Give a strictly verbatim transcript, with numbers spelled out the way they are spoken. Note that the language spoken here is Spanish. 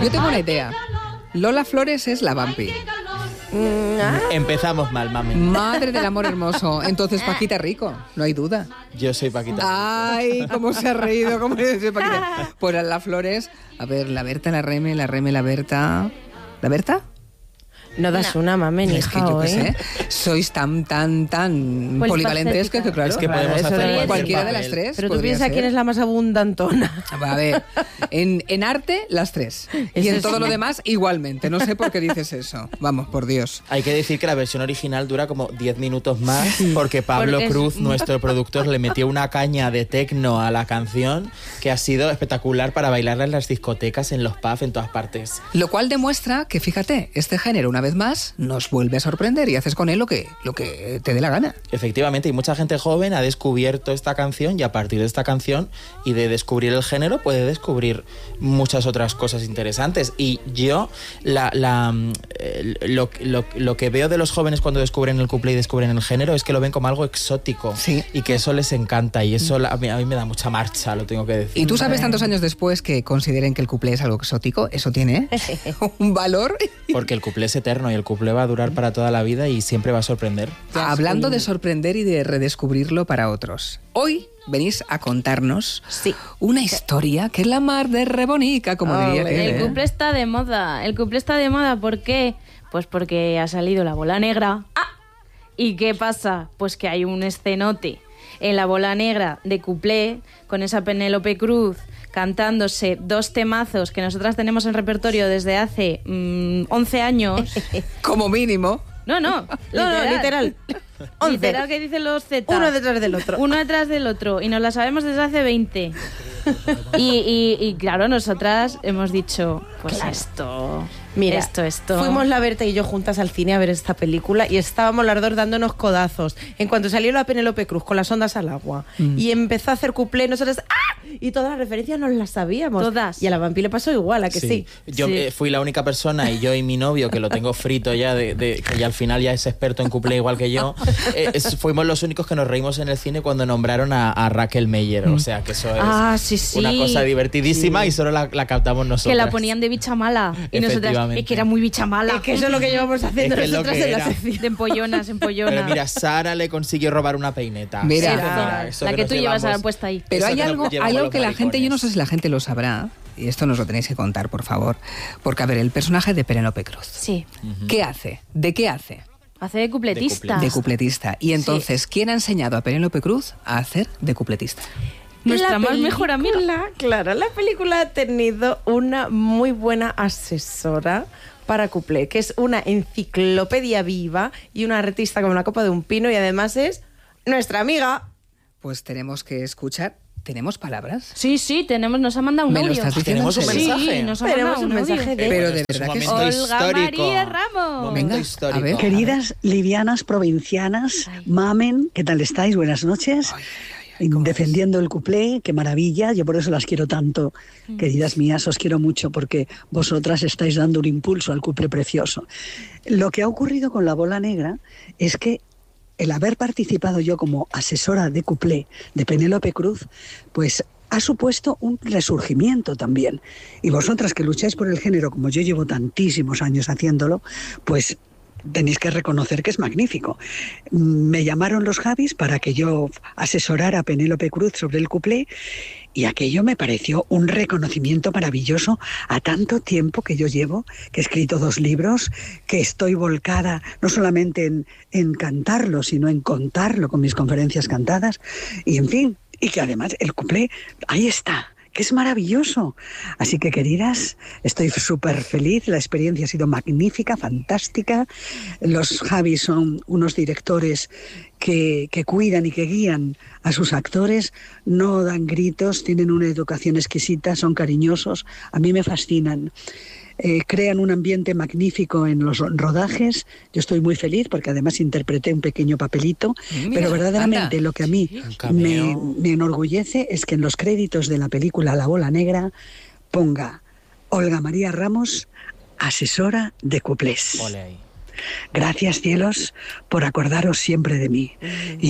Yo tengo una idea. Lola Flores es la vampi. Empezamos mal, mami. Madre del amor hermoso. Entonces Paquita Rico, no hay duda. Yo soy Paquita. Ay, cómo se ha reído, cómo se ha Paquita. Pues la Flores, a ver, la Berta, la Reme, la Reme, la Berta. ¿La Berta? No das no. una, mami, Es que yo qué sé, sois tan, tan, tan pues polivalentes que, que claro. Es que podemos claro, hacer cualquiera de las tres. Pero tú piensas quién es la más abundantona. A ver, en, en arte, las tres. Y en todo lo demás, igualmente. No sé por qué dices eso. Vamos, por Dios. Hay que decir que la versión original dura como diez minutos más, porque Pablo porque Cruz, es... nuestro productor, le metió una caña de tecno a la canción que ha sido espectacular para bailarla en las discotecas, en los pubs, en todas partes. Lo cual demuestra que, fíjate, este género, una vez más, nos vuelve a sorprender y haces con él lo que, lo que te dé la gana. Efectivamente, y mucha gente joven ha descubierto esta canción y a partir de esta canción y de descubrir el género puede descubrir muchas otras cosas interesantes. Y yo la, la, lo, lo, lo que veo de los jóvenes cuando descubren el cuplé y descubren el género es que lo ven como algo exótico, sí, y que eso les encanta y eso a mí, a mí me da mucha marcha, lo tengo que decir. ¿Y tú sabes tantos años después que consideren que el cuplé es algo exótico? Eso tiene un valor. Porque el cuplé es eterno y el cuplé va a durar para toda la vida y siempre va a sorprender. Hablando de sorprender y de redescubrirlo para otros, hoy venís a contarnos sí. una historia que es la mar de rebonica, como oh, diría que el ¿eh? cuplé está de moda. El cuplé está de moda, ¿por qué? Pues porque ha salido la bola negra. ¡Ah! ¿Y qué pasa? Pues que hay un escenote en la bola negra de cuplé con esa Penélope Cruz cantándose dos temazos que nosotras tenemos en repertorio desde hace mmm, once años. Como mínimo. No, no, no, no, literal. once. Literal que dicen los Z. Uno detrás del otro. Uno detrás del otro. Y nos la sabemos desde hace veinte. Y, y, y claro, nosotras hemos dicho, pues claro. esto... Mira, esto, esto. Fuimos la Berta y yo juntas al cine a ver esta película y estábamos las dos dándonos codazos. En cuanto salió la Penélope Cruz con las ondas al agua mm. y empezó a hacer cuplé, nosotros ¡ah! Y todas las referencias nos las sabíamos. Todas. Y a la vampi le pasó igual, ¿a que sí? sí? Yo sí. Eh, fui la única persona, y yo y mi novio, que lo tengo frito ya, de, de, que ya al final ya es experto en cuplé igual que yo, eh, es, fuimos los únicos que nos reímos en el cine cuando nombraron a, a Raquel Meyer. Mm. O sea, que eso es ah, sí, sí. una cosa divertidísima sí. y solo la, la captamos nosotros. Que la ponían de bicha mala. Y nosotras, es que era muy bicha mala. Es que eso es lo que llevamos haciendo es que nosotras en la sección. De empollonas, empollonas. Pero mira, Sara le consiguió robar una peineta. Mira, o sea, eso la que, que tú llevas ahora puesta ahí. Pero hay algo, hay algo que la gente, yo no sé si la gente lo sabrá, y esto nos lo tenéis que contar, por favor. Porque, a ver, el personaje de Penélope Cruz. Sí. Uh-huh. ¿Qué hace? ¿De qué hace? Hace de cupletista. De cupletista. Y entonces, sí. ¿quién ha enseñado a Penélope Cruz a hacer de cupletista? Nuestra más película, mejor amiga. Claro, la película ha tenido una muy buena asesora para cuplé, que es una enciclopedia viva y una artista como la copa de un pino, y además es nuestra amiga. Pues tenemos que escuchar. ¿Tenemos palabras? Sí, sí, tenemos, nos ha mandado un ¿Me audio. lo estás diciendo? ¿Tenemos un mensaje? Sí, nos ha mandado un, un mensaje de... Pero de verdad que sí. Olga histórico. María Ramos. Venga, histórico. a ver. Queridas livianas provincianas, ay. Mamen, ¿qué tal estáis? Buenas noches. Ay, ay, ay, defendiendo el cuplé, qué maravilla, yo por eso las quiero tanto. Mm. Queridas mías, os quiero mucho porque vosotras estáis dando un impulso al cuplé precioso. Lo que ha ocurrido con la bola negra es que el haber participado yo como asesora de cuplé de Penélope Cruz, pues ha supuesto un resurgimiento también. Y vosotras que lucháis por el género, como yo llevo tantísimos años haciéndolo, pues tenéis que reconocer que es magnífico. Me llamaron los Javis para que yo asesorara a Penélope Cruz sobre el cuplé, y aquello me pareció un reconocimiento maravilloso a tanto tiempo que yo llevo, que he escrito dos libros, que estoy volcada no solamente en, en cantarlo, sino en contarlo con mis conferencias cantadas, y en fin, y que además el cuplé, ahí está, que es maravilloso. Así que, queridas, estoy súper feliz, la experiencia ha sido magnífica, fantástica. Los Javis son unos directores que, que cuidan y que guían a sus actores, no dan gritos, tienen una educación exquisita, son cariñosos, a mí me fascinan. Eh, crean un ambiente magnífico en los rodajes. Yo estoy muy feliz porque además interpreté un pequeño papelito. Mira, pero verdaderamente anda. Lo que a mí me, me enorgullece es que en los créditos de la película La Bola Negra ponga Olga María Ramos, asesora de cuplés. Gracias, cielos, por acordaros siempre de mí.